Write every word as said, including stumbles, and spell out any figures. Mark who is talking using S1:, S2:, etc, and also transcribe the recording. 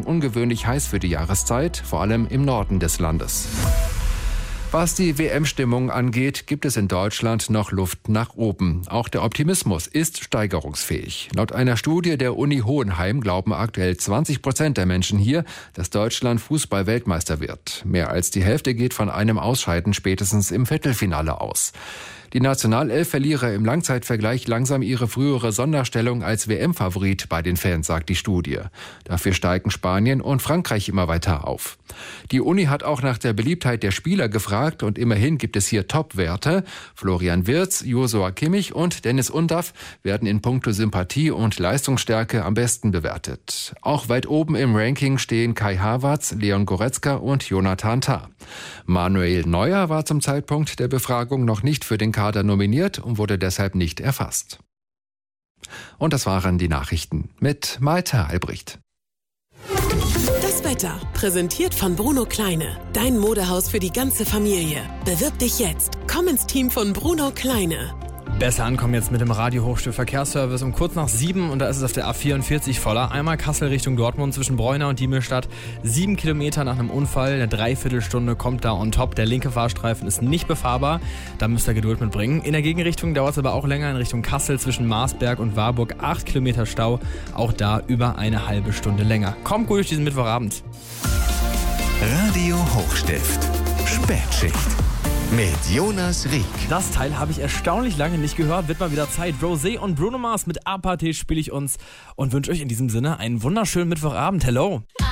S1: ungewöhnlich heiß für die Jahreszeit, vor allem im Norden des Landes. Was die W M-Stimmung angeht, gibt es in Deutschland noch Luft nach oben. Auch der Optimismus ist steigerungsfähig. Laut einer Studie der Uni Hohenheim glauben aktuell zwanzig Prozent der Menschen hier, dass Deutschland Fußball-Weltmeister wird. Mehr als die Hälfte geht von einem Ausscheiden spätestens im Viertelfinale aus. Die Nationalelf verliere im Langzeitvergleich langsam ihre frühere Sonderstellung als W M-Favorit bei den Fans, sagt die Studie. Dafür steigen Spanien und Frankreich immer weiter auf. Die Uni hat auch nach der Beliebtheit der Spieler gefragt und immerhin gibt es hier Top-Werte. Florian Wirtz, Joshua Kimmich und Dennis Undaff werden in puncto Sympathie und Leistungsstärke am besten bewertet. Auch weit oben im Ranking stehen Kai Havertz, Leon Goretzka und Jonathan Tah. Manuel Neuer war zum Zeitpunkt der Befragung noch nicht für den Kader nominiert und wurde deshalb nicht erfasst. Und das waren die Nachrichten mit Maite Albrecht.
S2: Das Wetter, präsentiert von Bruno Kleine. Dein Modehaus für die ganze Familie. Bewirb dich jetzt. Komm ins Team von Bruno Kleine.
S3: Besser ankommen jetzt mit dem Radio-Hochstift Verkehrsservice um kurz nach sieben und da ist es auf der A vierundvierzig voller. Einmal Kassel Richtung Dortmund zwischen Bräuna und Diemelstadt. Sieben Kilometer nach einem Unfall, eine Dreiviertelstunde kommt da on top. Der linke Fahrstreifen ist nicht befahrbar, da müsst ihr Geduld mitbringen. In der Gegenrichtung dauert es aber auch länger in Richtung Kassel zwischen Marsberg und Warburg. Acht Kilometer Stau, auch da über eine halbe Stunde länger. Kommt gut durch diesen Mittwochabend.
S4: Radio Hochstift, Spätschicht. Mit Jonas Rieck.
S3: Das Teil habe ich erstaunlich lange nicht gehört. Wird mal wieder Zeit. Rosé und Bruno Mars mit Apathy spiele ich uns und wünsche euch in diesem Sinne einen wunderschönen Mittwochabend. Hello.